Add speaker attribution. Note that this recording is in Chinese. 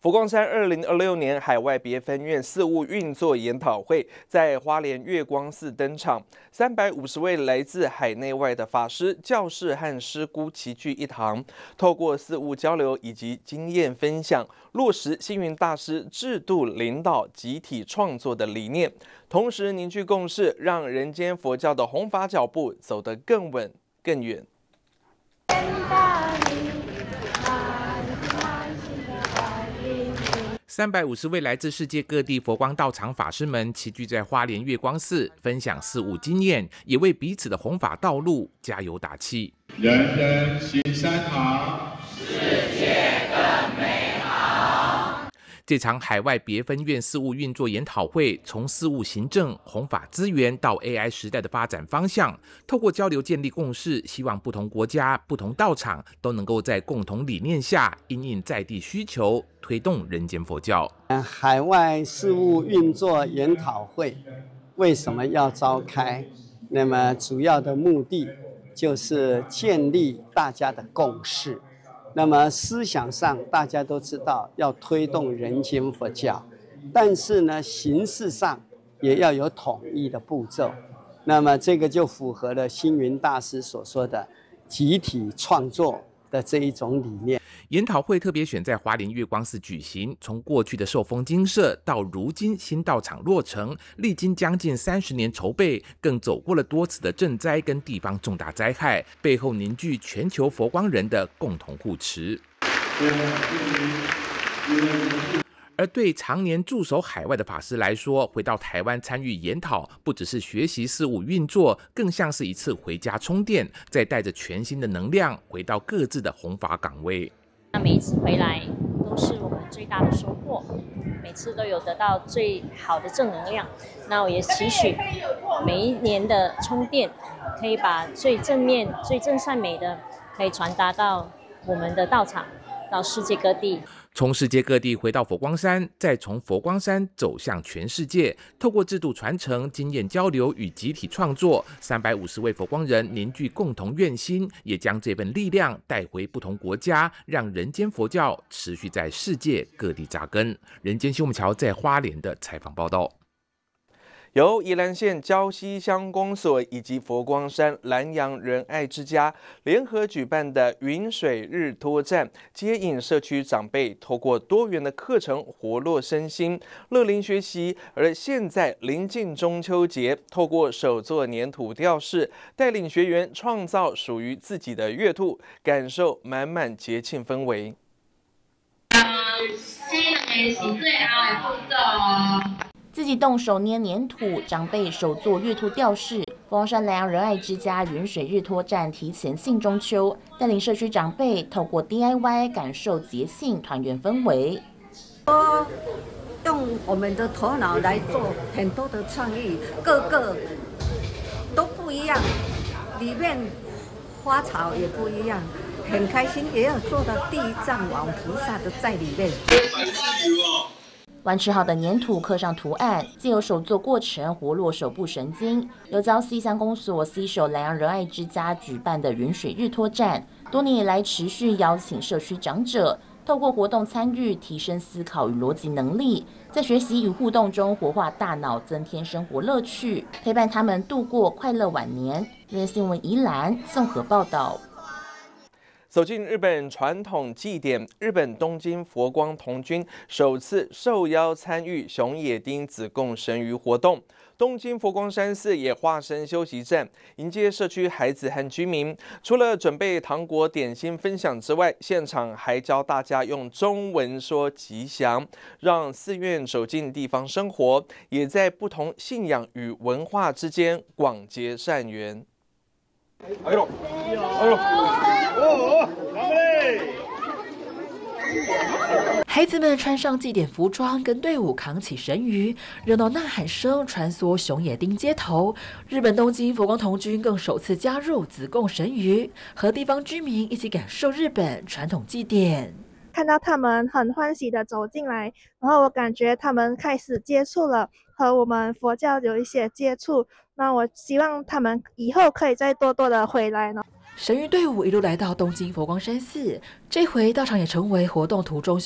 Speaker 1: 佛光山2026年海外别分院事务运作研讨会在花莲月光寺登场，350位来自海内外的法师、教士和师姑齐聚一堂，透过事务交流以及经验分享，落实星云大师制度领导、集体创作的理念，同时凝聚共识，让人间佛教的弘法脚步走得更稳、更远。
Speaker 2: 350位来自世界各地佛光道场法师们齐聚在花莲月光寺，分享事务经验，也为彼此的弘法道路加油打气。
Speaker 3: 人人行善行，
Speaker 4: 世界更美好。
Speaker 2: 这场海外别分院事务运作研讨会，从事务行政、弘法资源到 AI 时代的发展方向，透过交流建立共识，希望不同国家、不同道场都能够在共同理念下，因应在地需求，推动人间佛教。
Speaker 5: 海外事务运作研讨会为什么要召开？那么主要的目的就是建立大家的共识。那么思想上大家都知道要推动人间佛教，但是呢形式上也要有统一的步骤。那么这个就符合了星云大师所说的集体创作的这一种理念。
Speaker 2: 研讨会特别选在花莲月光寺举行，从过去的受封精舍到如今新道场落成，历经将近30年筹备，更走过了多次的震灾跟地方重大灾害，背后凝聚全球佛光人的共同护持。而对常年驻守海外的法师来说，回到台湾参与研讨，不只是学习事务运作，更像是一次回家充电，再带着全新的能量回到各自的弘法岗位。
Speaker 6: 每一次回来都是我们最大的收获，每次都有得到最好的正能量。那我也期许每一年的充电，可以把最正面、最正善美的，可以传达到我们的道场，到世界各地。
Speaker 2: 从世界各地回到佛光山，再从佛光山走向全世界，透过制度传承、经验交流与集体创作，350位佛光人凝聚共同愿心，也将这份力量带回不同国家，让人间佛教持续在世界各地扎根。人间新闻桥在花莲的采访报道。
Speaker 1: 由宜兰县礁溪乡公所以及佛光山南洋仁爱之家联合举办的云水日托站，接引社区长辈透过多元的课程活络身心，乐龄学习。而现在临近中秋节，透过手作黏土吊饰，带领学员创造属于自己的月兔，感受满满节庆氛围。
Speaker 7: 这个是最后的步骤哦。
Speaker 8: 自己动手捏黏土，长辈手做月兔吊饰。佛光山南洋仁爱之家云水日托站提前庆中秋，带领社区长辈透过 DIY 感受节庆团圆氛围。
Speaker 9: 用我们的头脑来做很多的创意，个个都不一样，里面花草也不一样，很开心。也有做到地藏王菩萨的在里面。
Speaker 8: 完吃好的黏土刻上图案，借由手作过程活络手部神经。由礁溪乡公所 C 手南洋仁爱之家举办的云水日托站，多年以来持续邀请社区长者，透过活动参与，提升思考与逻辑能力，在学习与互动中活化大脑，增添生活乐趣，陪伴他们度过快乐晚年。人间新闻宜兰综合报道。
Speaker 1: 走进日本传统祭典，日本东京佛光童军首次受邀参与熊野町子贡神鱼活动。东京佛光山寺也化身休息站，迎接社区孩子和居民。除了准备糖果点心分享之外，现场还教大家用中文说吉祥，让寺院走进地方生活，也在不同信仰与文化之间广结善缘。
Speaker 3: 哎呦，哎呦，
Speaker 10: 孩子们穿上祭典服装，跟队伍扛起神鱼，热闹呐喊声穿梭熊野町街头。日本东京佛光童军更首次加入子贡神鱼，和地方居民一起感受日本传统祭典。
Speaker 11: 看到他们很欢喜的走进来，然后我感觉他们开始接触了，和我们佛教有一些接触。那我希望他们以后可以再多多的回来呢。
Speaker 10: 神鱼队伍一路来到东京佛光山寺，这回道场也成为活动途中